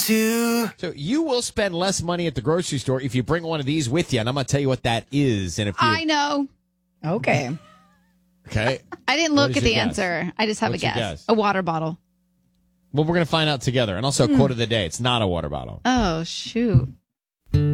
to. So you will spend less money at the grocery store if you bring one of these with you, and I'm going to tell you what that is. And if you, I know. Okay. Okay. I didn't look What at is the your guess? answer. I just have What's a your guess. guess? A water bottle. Well, we're going to find out together. And also, quote of the day. It's not a water bottle. Oh, shoot.